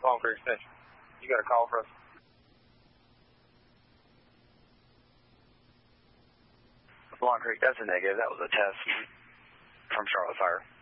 Palm Creek Extension. You got a call for us? Long Creek, that's a negative. That was a test from Charlotte Fire.